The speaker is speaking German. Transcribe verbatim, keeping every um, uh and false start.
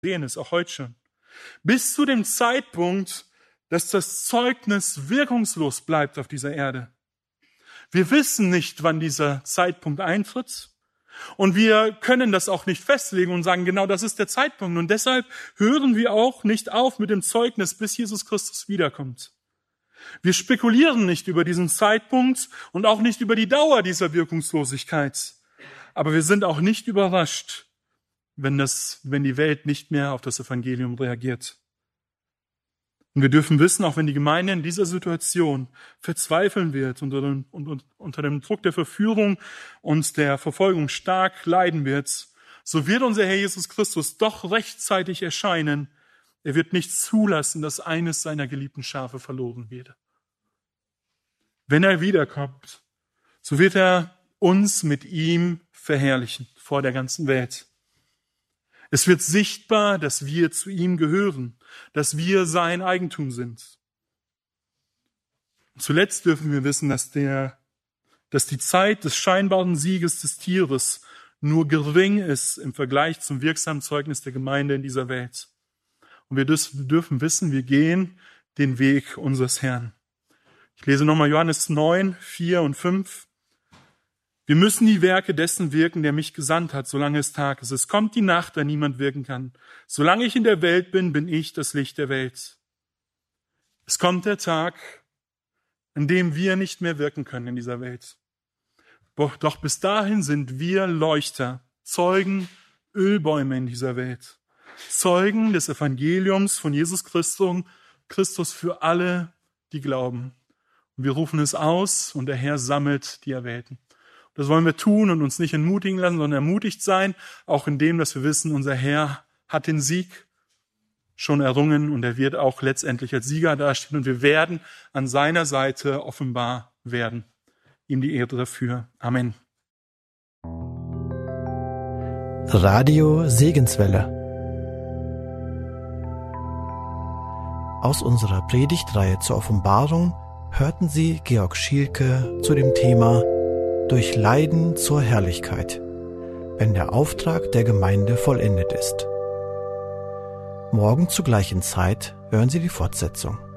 sehen es auch heute schon. Bis zu dem Zeitpunkt, dass das Zeugnis wirkungslos bleibt auf dieser Erde. Wir wissen nicht, wann dieser Zeitpunkt eintritt. Und wir können das auch nicht festlegen und sagen, genau das ist der Zeitpunkt. Und deshalb hören wir auch nicht auf mit dem Zeugnis, bis Jesus Christus wiederkommt. Wir spekulieren nicht über diesen Zeitpunkt und auch nicht über die Dauer dieser Wirkungslosigkeit. Aber wir sind auch nicht überrascht, wenn das, wenn die Welt nicht mehr auf das Evangelium reagiert. Und wir dürfen wissen, auch wenn die Gemeinde in dieser Situation verzweifeln wird unter dem, und, unter dem Druck der Verführung und der Verfolgung stark leiden wird, so wird unser Herr Jesus Christus doch rechtzeitig erscheinen. Er wird nicht zulassen, dass eines seiner geliebten Schafe verloren wird. Wenn er wiederkommt, so wird er uns mit ihm verherrlichen vor der ganzen Welt. Es wird sichtbar, dass wir zu ihm gehören, dass wir sein Eigentum sind. Und zuletzt dürfen wir wissen, dass, der, dass die Zeit des scheinbaren Sieges des Tieres nur gering ist im Vergleich zum wirksamen Zeugnis der Gemeinde in dieser Welt. Und wir dürfen wissen, wir gehen den Weg unseres Herrn. Ich lese nochmal Johannes neun, vier und fünf. Wir müssen die Werke dessen wirken, der mich gesandt hat, solange es Tag ist. Es kommt die Nacht, da niemand wirken kann. Solange ich in der Welt bin, bin ich das Licht der Welt. Es kommt der Tag, an dem wir nicht mehr wirken können in dieser Welt. Doch bis dahin sind wir Leuchter, Zeugen, Ölbäume in dieser Welt. Zeugen des Evangeliums von Jesus Christus, Christus für alle, die glauben. Und wir rufen es aus und der Herr sammelt die Erwählten. Das wollen wir tun und uns nicht entmutigen lassen, sondern ermutigt sein, auch in dem, dass wir wissen, unser Herr hat den Sieg schon errungen und er wird auch letztendlich als Sieger dastehen und wir werden an seiner Seite offenbar werden. Ihm die Ehre dafür. Amen. Radio Segenswelle. Aus unserer Predigtreihe zur Offenbarung hörten Sie Georg Schielke zu dem Thema Durch Leiden zur Herrlichkeit, wenn der Auftrag der Gemeinde vollendet ist. Morgen zur gleichen Zeit hören Sie die Fortsetzung.